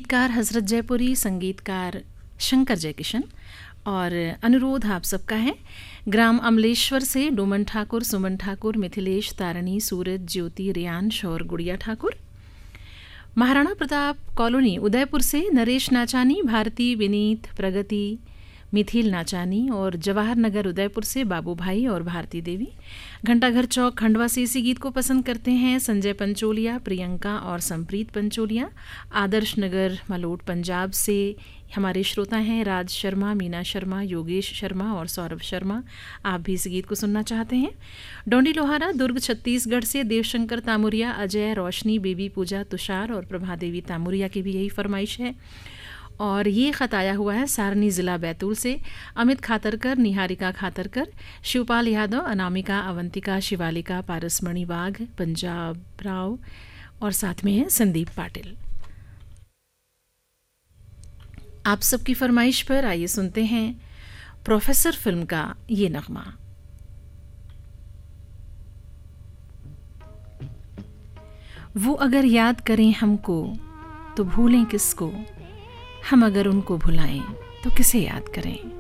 गीतकार हजरत जयपुरी, संगीतकार शंकर जयकिशन और अनुरोध आप सबका है ग्राम अमलेश्वर से डोमन ठाकुर, सुमन ठाकुर, मिथिलेश, तारणी, सूरज, ज्योति, रियांश और गुड़िया ठाकुर। महाराणा प्रताप कॉलोनी उदयपुर से नरेश नाचानी, भारती, विनीत, प्रगति, मिथिल नाचानी और जवाहर नगर उदयपुर से बाबू भाई और भारती देवी। घंटाघर चौक खंडवा से इसी गीत को पसंद करते हैं संजय पंचोलिया, प्रियंका और संप्रीत पंचोलिया। आदर्श नगर मलोट पंजाब से हमारे श्रोता हैं राज शर्मा, मीना शर्मा, योगेश शर्मा और सौरभ शर्मा। आप भी इस गीत को सुनना चाहते हैं। डोंडी लोहारा दुर्ग छत्तीसगढ़ से देवशंकर तामुरिया, अजय, रोशनी, बेबी पूजा, तुषार और प्रभा देवी तामुरिया की भी यही फरमाइश है। और ये ख़त आया हुआ है सारनी ज़िला बैतूल से अमित खातरकर, निहारिका खातरकर, शिवपाल यादव, अनामिका, अवंतिका, शिवालिका, पारसमणि बाघ, पंजाब राव और साथ में है संदीप पाटिल। आप सबकी फरमाइश पर आइए सुनते हैं प्रोफेसर फिल्म का ये नगमा। वो अगर याद करें हमको तो भूलें किसको, हम अगर उनको भुलाएं तो किसे याद करें।